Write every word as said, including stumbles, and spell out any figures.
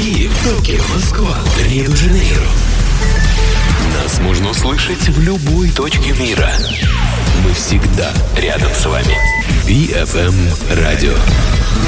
Киев, Токио, Москва, Рио-де-Жанейро. Нас можно услышать в любой точке мира. Мы всегда рядом с вами. би эф эм Радио.